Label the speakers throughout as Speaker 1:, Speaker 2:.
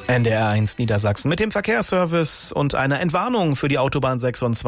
Speaker 1: NDR1 Niedersachsen mit dem Verkehrsservice und einer Entwarnung für die Autobahn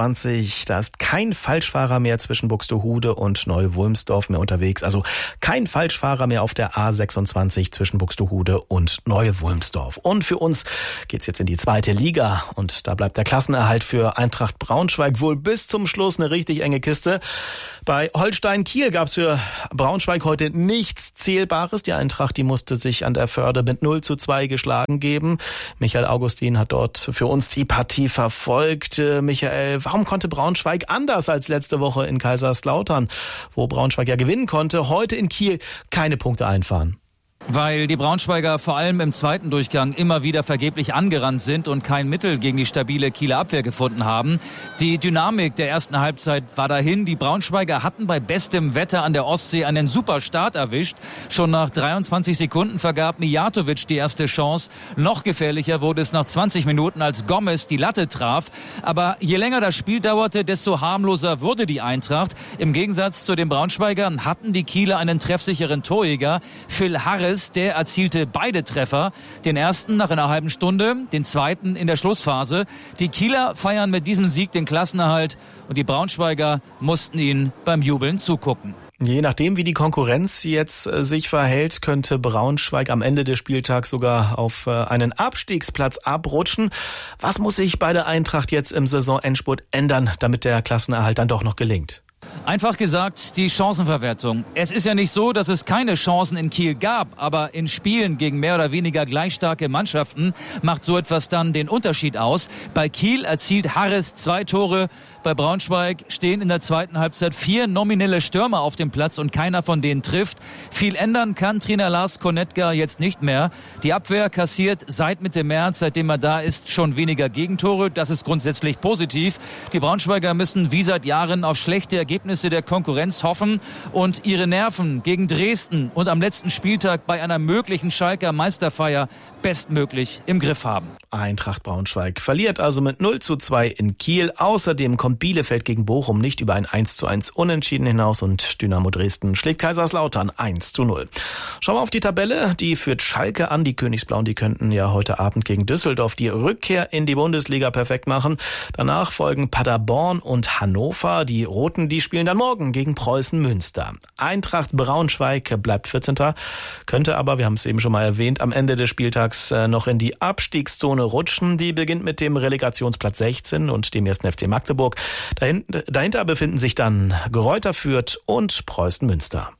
Speaker 1: 26. Da ist kein Falschfahrer mehr zwischen Buxtehude und Neu-Wulmsdorf mehr unterwegs. Also kein Falschfahrer mehr auf der A26 zwischen Buxtehude und Neu-Wulmsdorf. Und für uns geht's jetzt in die 2. Liga. Und da bleibt der Klassenerhalt für Eintracht Braunschweig wohl bis zum Schluss eine richtig enge Kiste. Bei Holstein Kiel gab's für Braunschweig heute nichts Zählbares. Die Eintracht, die musste sich an der Förde mit 0:2 geschlagen geben. Michael Augustin hat dort für uns die Partie verfolgt. Michael, warum konnte Braunschweig anders als letzte Woche in Kaiserslautern, wo Braunschweig ja gewinnen konnte, heute in Kiel keine Punkte einfahren?
Speaker 2: Weil die Braunschweiger vor allem im zweiten Durchgang immer wieder vergeblich angerannt sind und kein Mittel gegen die stabile Kieler Abwehr gefunden haben. Die Dynamik der ersten Halbzeit war dahin. Die Braunschweiger hatten bei bestem Wetter an der Ostsee einen super Start erwischt. Schon nach 23 Sekunden vergab Mijatovic die erste Chance. Noch gefährlicher wurde es nach 20 Minuten, als Gomez die Latte traf. Aber je länger das Spiel dauerte, desto harmloser wurde die Eintracht. Im Gegensatz zu den Braunschweigern hatten die Kieler einen treffsicheren Torjäger, Phil Harris. Der erzielte beide Treffer. Den ersten nach einer halben Stunde, den zweiten in der Schlussphase. Die Kieler feiern mit diesem Sieg den Klassenerhalt und die Braunschweiger mussten ihnen beim Jubeln zugucken.
Speaker 1: Je nachdem, wie die Konkurrenz jetzt sich verhält, könnte Braunschweig am Ende des Spieltags sogar auf einen Abstiegsplatz abrutschen. Was muss sich bei der Eintracht jetzt im Saisonendspurt ändern, damit der Klassenerhalt dann doch noch gelingt?
Speaker 2: Einfach gesagt, die Chancenverwertung. Es ist ja nicht so, dass es keine Chancen in Kiel gab, aber in Spielen gegen mehr oder weniger gleich starke Mannschaften macht so etwas dann den Unterschied aus. Bei Kiel erzielt Harris 2 Tore, bei Braunschweig stehen in der zweiten Halbzeit 4 nominelle Stürmer auf dem Platz und keiner von denen trifft. Viel ändern kann Trainer Lars Konetka jetzt nicht mehr. Die Abwehr kassiert seit Mitte März, seitdem er da ist, schon weniger Gegentore. Das ist grundsätzlich positiv. Die Braunschweiger müssen wie seit Jahren auf schlechte Ergebnisse der Konkurrenz hoffen und ihre Nerven gegen Dresden und am letzten Spieltag bei einer möglichen Schalker Meisterfeier bestmöglich im Griff haben.
Speaker 1: Eintracht Braunschweig verliert also mit 0:2 in Kiel. Außerdem kommt Bielefeld gegen Bochum nicht über ein 1:1 Unentschieden hinaus und Dynamo Dresden schlägt Kaiserslautern 1:0. Schauen wir auf die Tabelle. Die führt Schalke an. Die Königsblauen, die könnten ja heute Abend gegen Düsseldorf die Rückkehr in die Bundesliga perfekt machen. Danach folgen Paderborn und Hannover. Die Roten, die spielen dann morgen gegen Preußen Münster. Eintracht Braunschweig bleibt 14. Könnte aber, wir haben es eben schon mal erwähnt, am Ende des Spieltags noch in die Abstiegszone rutschen. Die beginnt mit dem Relegationsplatz 16 und dem 1. FC Magdeburg. Dahinter befinden sich dann Greuther Fürth und Preußen Münster.